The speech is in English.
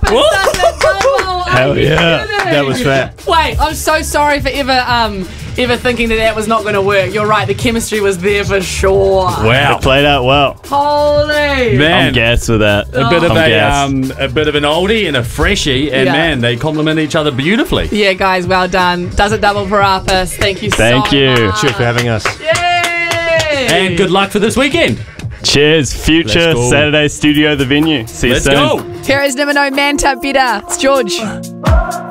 Hell yeah. That was fair. Wait, I'm so sorry for ever thinking that was not going to work. You're right, the chemistry was there for sure. Wow. It played out well. Holy. Man. I'm gassed with that. A bit of an oldie and a freshie, and man, they complement each other beautifully. Yeah, guys, well done. Does it double Parappas? Thank you so much. Cheers for having us. Yay! And good luck for this weekend. Cheers. Future Saturday Studio, the venue. See you soon. Let's go. Here is number 9, Manta Bida. It's George.